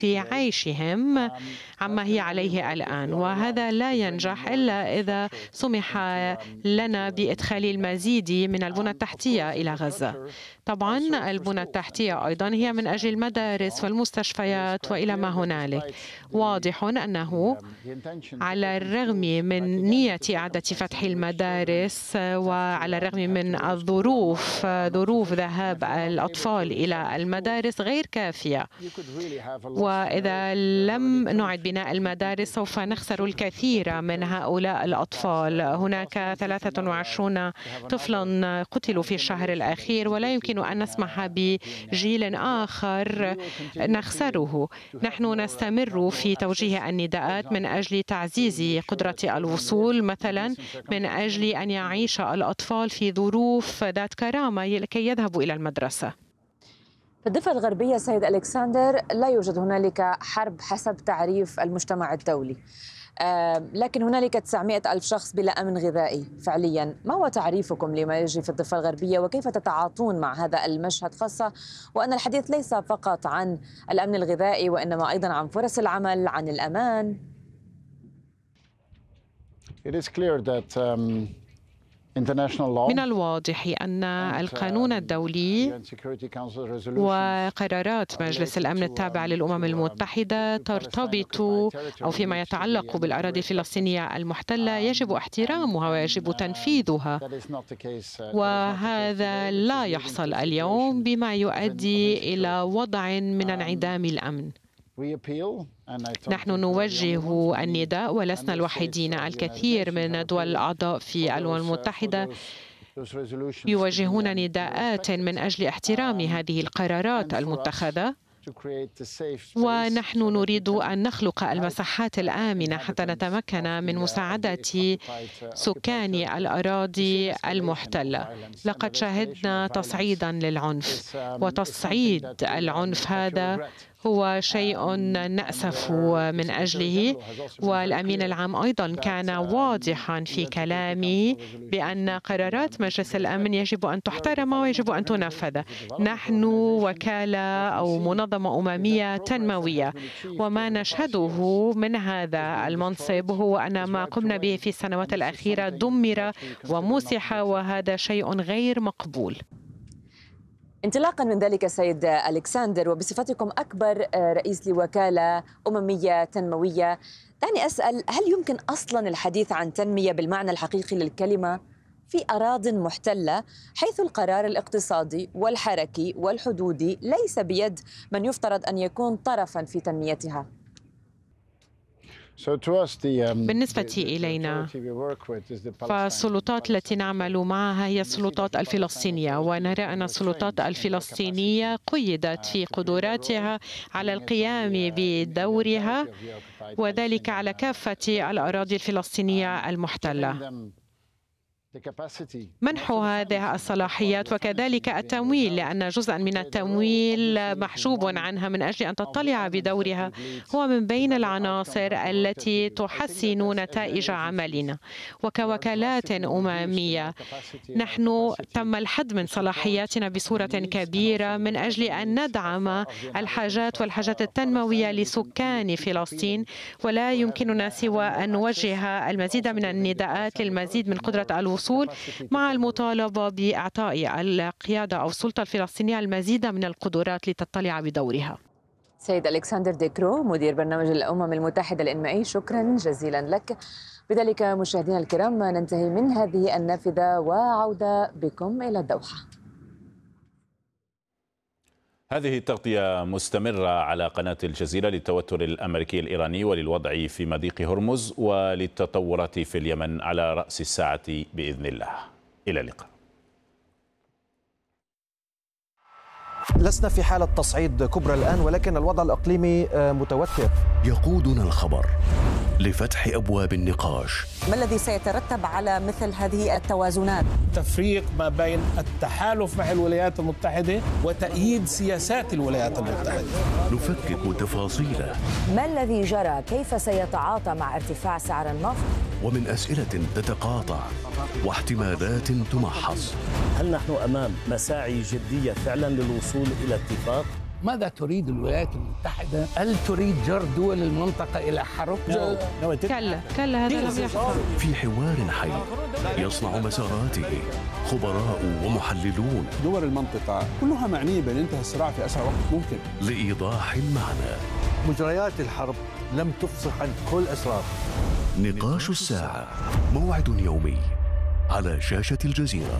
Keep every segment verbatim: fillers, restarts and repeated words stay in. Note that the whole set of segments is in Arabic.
في عيشهم عما هي عليه الآن، وهذا لا ينجح إلا إذا سمح لنا بإدخال المزيد من البنى التحتية إلى غزة. طبعا البنى التحتية أيضا هي من أجل المدارس والمستشفيات وإلى ما هنالك. واضح أنه على الرغم من نية إعادة فتح المدارس وعلى الرغم من الظروف ظروف ذهاب الأطفال إلى المدارس غير كافية، وإذا لم نعد بناء المدارس سوف نخسر الكثير من هؤلاء الأطفال. هناك ثلاثة وعشرين طفلا قتلوا في الشهر الأخير، ولا يمكن أن نسمح بجيل آخر نخسره. نحن نستمر في توجيه النداءات من أجل تعزيز قدرة الوصول، مثلا من أجل أن يعيش الأطفال في ظروف ذات كرامة لكي يذهبوا إلى المدرسة. في الضفة الغربية سيد ألكسندر لا يوجد هنالك حرب حسب تعريف المجتمع الدولي، آه لكن هنالك تسعمائة ألف شخص بلا أمن غذائي فعليا. ما هو تعريفكم لما يجري في الضفة الغربية وكيف تتعاطون مع هذا المشهد، خاصة وأن الحديث ليس فقط عن الأمن الغذائي وإنما أيضا عن فرص العمل، عن الأمان؟ It is clear that um... من الواضح أن القانون الدولي وقرارات مجلس الأمن التابع للأمم المتحدة ترتبط أو فيما يتعلق بالأراضي الفلسطينية المحتلة يجب احترامها ويجب تنفيذها، وهذا لا يحصل اليوم بما يؤدي إلى وضع من انعدام الأمن. نحن نوجه النداء ولسنا الوحيدين، الكثير من الدول الأعضاء في الأمم المتحدة يوجهون نداءات من أجل احترام هذه القرارات المتخذة، ونحن نريد أن نخلق المساحات الآمنة حتى نتمكن من مساعدة سكان الأراضي المحتلة. لقد شهدنا تصعيدا للعنف، وتصعيد العنف هذا هو شيء نأسف من أجله، والأمين العام أيضا كان واضحا في كلامه بأن قرارات مجلس الأمن يجب أن تحترم ويجب أن تنفذ. نحن وكالة أو منظمة أممية تنموية، وما نشهده من هذا المنصب هو أن ما قمنا به في السنوات الأخيرة دمر ومسح، وهذا شيء غير مقبول. انطلاقا من ذلك سيد ألكسندر، وبصفتكم أكبر رئيس لوكالة أممية تنموية، دعني أسأل، هل يمكن أصلا الحديث عن تنمية بالمعنى الحقيقي للكلمة في أراضٍ محتلة، حيث القرار الاقتصادي والحركي والحدودي ليس بيد من يفترض أن يكون طرفا في تنميتها؟ بالنسبة إلينا فالسلطات التي نعمل معها هي السلطات الفلسطينية، ونرى أن السلطات الفلسطينية قيدت في قدراتها على القيام بدورها، وذلك على كافة الأراضي الفلسطينية المحتلة. منح هذه الصلاحيات وكذلك التمويل، لأن جزءا من التمويل محجوب عنها من أجل أن تطلع بدورها، هو من بين العناصر التي تحسن نتائج عملنا. وكوكالات أممية نحن تم الحد من صلاحياتنا بصورة كبيرة من أجل أن ندعم الحاجات والحاجات التنموية لسكان فلسطين، ولا يمكننا سوى أن نوجه المزيد من النداءات للمزيد من قدرة الوصول مع المطالبة بإعطاء القيادة أو السلطة الفلسطينية المزيد من القدرات لتطلع بدورها. سيد ألكسندر ديكرو، مدير برنامج الأمم المتحدة الإنمائي، شكرا جزيلا لك. بذلك مشاهدينا الكرام ننتهي من هذه النافذة وعودة بكم إلى الدوحة. هذه التغطية مستمرة على قناة الجزيرة للتوتر الأمريكي الإيراني وللوضع في مضيق هرمز وللتطورات في اليمن على رأس الساعة بإذن الله. إلى اللقاء. لسنا في حالة تصعيد كبرى الآن، ولكن الوضع الإقليمي متوتر. يقودنا الخبر لفتح أبواب النقاش. ما الذي سيترتب على مثل هذه التوازنات؟ تفريق ما بين التحالف مع الولايات المتحدة وتأييد سياسات الولايات المتحدة. نفكك تفاصيله. ما الذي جرى؟ كيف سيتعاطى مع ارتفاع سعر النفط؟ ومن أسئلة تتقاطع واحتمالات تمحص. هل نحن أمام مساعي جدية فعلا للوصول إلى اتفاق؟ ماذا تريد الولايات المتحدة؟ هل تريد جر دول المنطقة إلى حرب؟ كلا كلا هذا لم يحصل. في حوار حي يصنع مساراته خبراء ومحللون دول المنطقة كلها معنية بانتهاء الصراع في أسرع وقت ممكن. لإيضاح المعنى. مجريات الحرب لم تفصح عن كل أسرار. نقاش الساعة، موعد يومي على شاشة الجزيرة.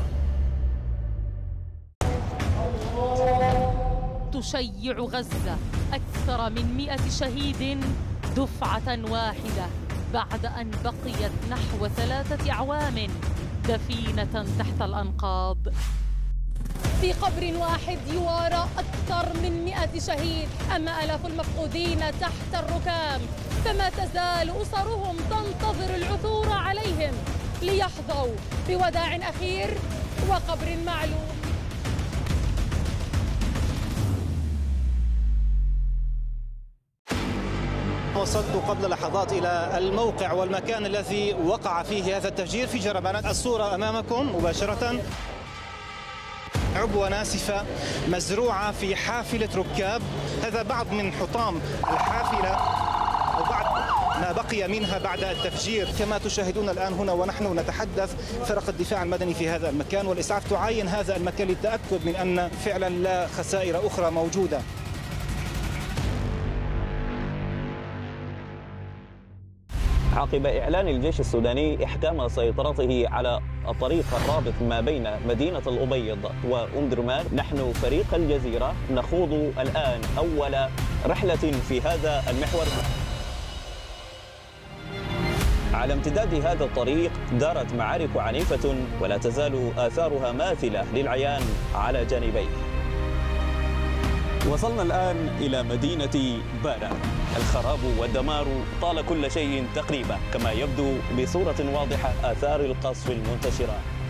تشيع غزة أكثر من مئة شهيد دفعة واحدة بعد أن بقيت نحو ثلاثة أعوام دفينة تحت الأنقاض. في قبر واحد يوارى أكثر من مئة شهيد، أما آلاف المفقودين تحت الركام، فما تزال أسرهم تنتظر العثور عليهم ليحظوا بوداع أخير وقبر معلوم. وصلت قبل لحظات إلى الموقع والمكان الذي وقع فيه هذا التفجير في جربانات. الصورة أمامكم مباشرة، عبوة ناسفة مزروعة في حافلة ركاب. هذا بعض من حطام الحافلة أو بعض ما بقي منها بعد التفجير. كما تشاهدون الآن هنا ونحن نتحدث، فرق الدفاع المدني في هذا المكان والإسعاف تعاين هذا المكان للتأكد من أن فعلا لا خسائر أخرى موجودة. عقب إعلان الجيش السوداني إحكام سيطرته على الطريق الرابط ما بين مدينة الأبيض وأم درمان، نحن فريق الجزيرة نخوض الآن أول رحلة في هذا المحور. على امتداد هذا الطريق دارت معارك عنيفة ولا تزال آثارها ماثلة للعيان على جانبيه. وصلنا الآن إلى مدينة بارا. الخراب والدمار طال كل شيء تقريبا، كما يبدو بصورة واضحة آثار القصف المنتشرة